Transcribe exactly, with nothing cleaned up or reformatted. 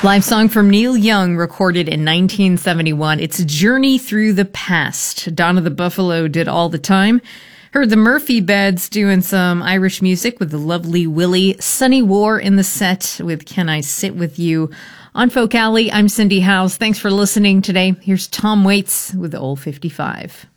Live song from Neil Young, recorded in nineteen seventy-one. It's Journey Through the Past. Donna the Buffalo did All the Time. Heard the Murphy Beds doing some Irish music with the lovely Willie. Sunny War in the set with Can I Sit With You. On Folk Alley, I'm Cindy Howes. Thanks for listening today. Here's Tom Waits with Old fifty-five.